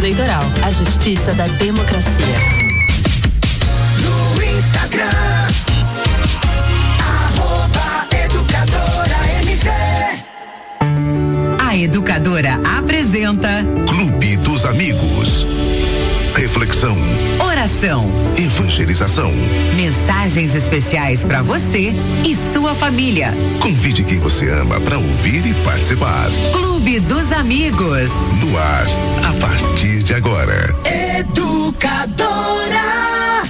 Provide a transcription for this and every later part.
Eleitoral, a justiça da democracia. No Instagram, @EducadorAMG. A Educadora apresenta Clube dos Amigos. Reflexão, oração, evangelização, mensagens especiais para você e sua família. Convide quem você ama para ouvir e participar. Clube dos Amigos. No ar, a partir de agora. Educadora.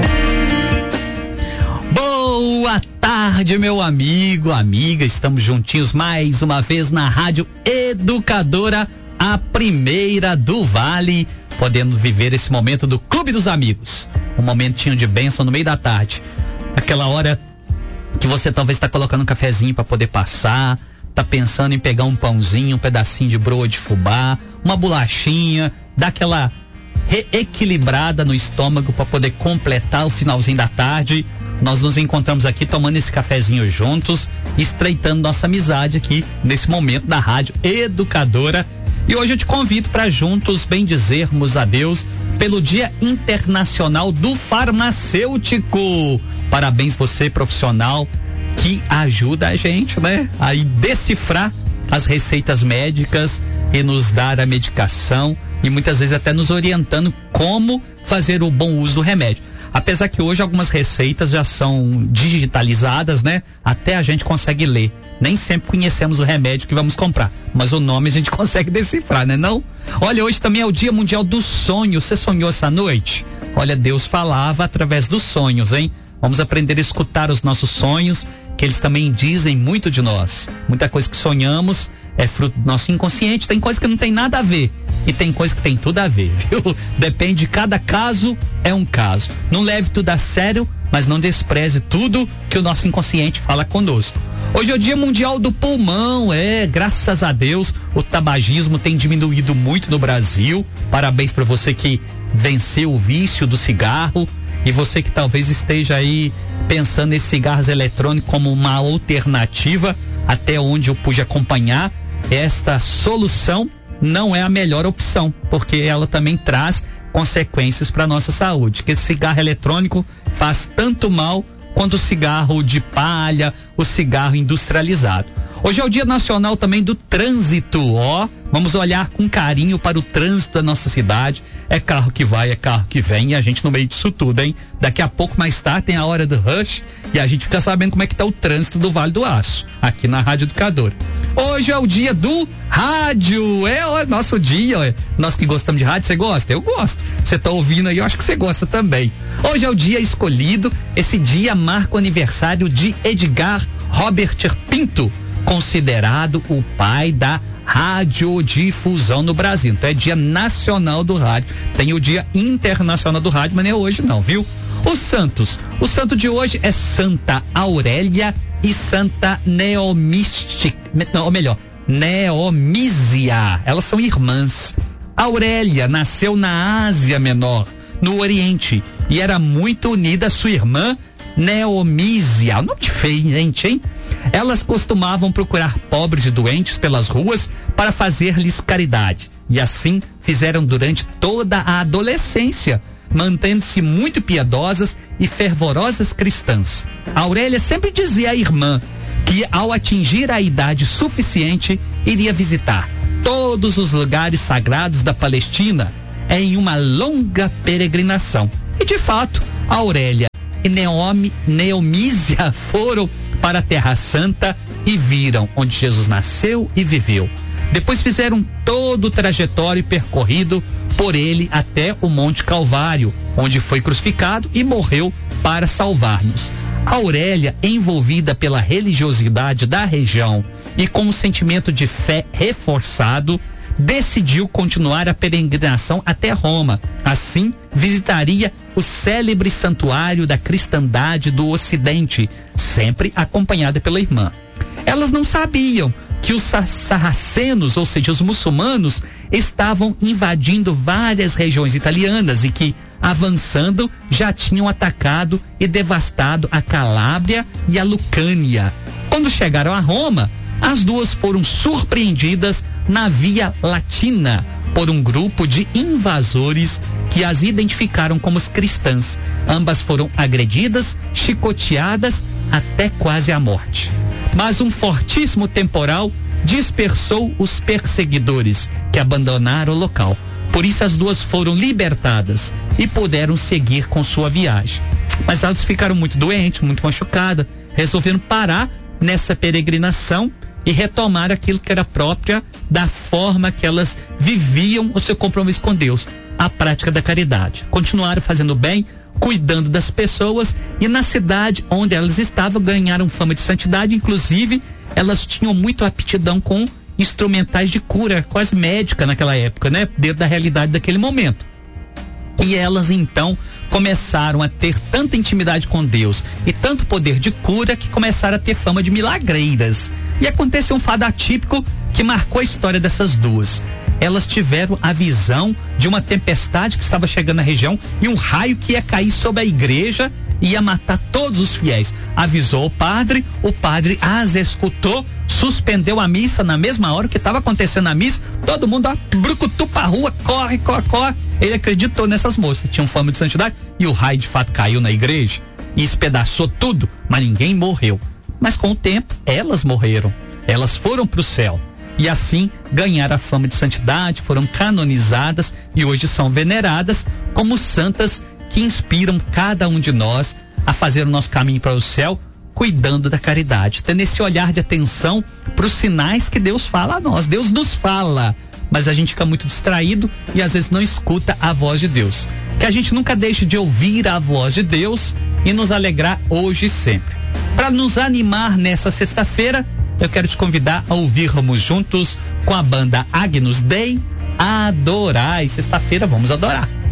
Boa tarde, meu amigo, amiga. Estamos juntinhos mais uma vez na Rádio Educadora, a primeira do Vale, podendo viver esse momento do Clube dos Amigos. Um momentinho de bênção no meio da tarde. Aquela hora que você talvez está colocando um cafezinho para poder passar, tá pensando em pegar um pãozinho, um pedacinho de broa de fubá, uma bolachinha, dar aquela reequilibrada no estômago para poder completar o finalzinho da tarde. Nós nos encontramos aqui tomando esse cafezinho juntos, estreitando nossa amizade aqui nesse momento da Rádio Educadora. E hoje eu te convido para juntos bendizermos a Deus pelo Dia Internacional do Farmacêutico. Parabéns você, profissional, que ajuda a gente, né, a decifrar as receitas médicas e nos dar a medicação e muitas vezes até nos orientando como fazer o bom uso do remédio. Apesar que hoje algumas receitas já são digitalizadas, né? Até a gente consegue ler. Nem sempre conhecemos o remédio que vamos comprar, mas o nome a gente consegue decifrar, né não? Olha, hoje também é o Dia Mundial do Sonho. Você sonhou essa noite? Olha, Deus falava através dos sonhos, hein? Vamos aprender a escutar os nossos sonhos, que eles também dizem muito de nós. Muita coisa que sonhamos é fruto do nosso inconsciente. Tem coisa que não tem nada a ver e tem coisa que tem tudo a ver, viu? Depende de cada caso, é um caso. Não leve tudo a sério, mas não despreze tudo que o nosso inconsciente fala conosco. Hoje é o Dia Mundial do Pulmão, graças a Deus o tabagismo tem diminuído muito no Brasil. Parabéns para você que venceu o vício do cigarro. E você que talvez esteja aí pensando em cigarros eletrônicos como uma alternativa, até onde eu pude acompanhar, esta solução não é a melhor opção, porque ela também traz consequências para a nossa saúde. Que esse cigarro eletrônico faz tanto mal quanto o cigarro de palha, o cigarro industrializado. Hoje é o Dia Nacional também do Trânsito, vamos olhar com carinho para o trânsito da nossa cidade. É carro que vai, é carro que vem, e a gente no meio disso tudo, hein? Daqui a pouco, mais tarde, tem a hora do rush e a gente fica sabendo como é que tá o trânsito do Vale do Aço, aqui na Rádio Educadora. Hoje é o dia do rádio, é o nosso dia, nós que gostamos de rádio. Você gosta? Eu gosto. Você tá ouvindo aí, eu acho que você gosta também. Hoje é o dia escolhido, esse dia marca o aniversário de Edgar Robert Pinto, considerado o pai da radiodifusão no Brasil. Então é Dia Nacional do Rádio. Tem o Dia Internacional do Rádio, mas não é hoje não, viu? Os santos. O santo de hoje é Santa Aurélia e Santa Neomísia. Elas são irmãs. Aurélia nasceu na Ásia Menor, no Oriente, e era muito unida à sua irmã Neomísia. Nome diferente, hein? Elas costumavam procurar pobres e doentes pelas ruas para fazer-lhes caridade. E assim fizeram durante toda a adolescência, mantendo-se muito piedosas e fervorosas cristãs. A Aurélia sempre dizia à irmã que, ao atingir a idade suficiente, iria visitar todos os lugares sagrados da Palestina em uma longa peregrinação. E de fato, a Aurélia e Neomísia foram para a Terra Santa e viram onde Jesus nasceu e viveu. Depois fizeram todo o trajetório percorrido por ele até o Monte Calvário, onde foi crucificado e morreu para salvar-nos. Aurélia, envolvida pela religiosidade da região e com um sentimento de fé reforçado, decidiu continuar a peregrinação até Roma. Assim, visitaria o célebre santuário da cristandade do Ocidente, sempre acompanhada pela irmã. Elas não sabiam que os sarracenos, ou seja, os muçulmanos, estavam invadindo várias regiões italianas e que, avançando, já tinham atacado e devastado a Calábria e a Lucânia. Quando chegaram a Roma, as duas foram surpreendidas na Via Latina, por um grupo de invasores que as identificaram como as cristãs. Ambas foram agredidas, chicoteadas até quase a morte. Mas um fortíssimo temporal dispersou os perseguidores, que abandonaram o local. Por isso as duas foram libertadas e puderam seguir com sua viagem. Mas elas ficaram muito doentes, muito machucadas, resolveram parar nessa peregrinação e retomar aquilo que era própria da forma que elas viviam o seu compromisso com Deus, a prática da caridade. Continuaram fazendo bem, cuidando das pessoas, e na cidade onde elas estavam ganharam fama de santidade. Inclusive elas tinham muito aptidão com instrumentais de cura, quase médica naquela época, né? Dentro da realidade daquele momento. E elas então começaram a ter tanta intimidade com Deus e tanto poder de cura que começaram a ter fama de milagreiras. E aconteceu um fato atípico que marcou a história dessas duas. Elas tiveram a visão de uma tempestade que estava chegando na região e um raio que ia cair sobre a igreja e ia matar todos os fiéis. Avisou o padre as escutou, suspendeu a missa na mesma hora que estava acontecendo a missa. Todo mundo brucutu pra rua, corre. Ele acreditou nessas moças, tinham fama de santidade, e o raio de fato caiu na igreja e espedaçou tudo, mas ninguém morreu. Mas com o tempo, elas morreram, elas foram pro céu. E assim ganharam a fama de santidade, foram canonizadas e hoje são veneradas como santas que inspiram cada um de nós a fazer o nosso caminho para o céu, cuidando da caridade, tendo esse olhar de atenção para os sinais que Deus fala a nós. Deus nos fala, mas a gente fica muito distraído e às vezes não escuta a voz de Deus. Que a gente nunca deixe de ouvir a voz de Deus e nos alegrar hoje e sempre. Para nos animar nessa sexta-feira, eu quero te convidar a ouvirmos juntos com a banda Agnus Dei, Adorai. Sexta-feira vamos adorar.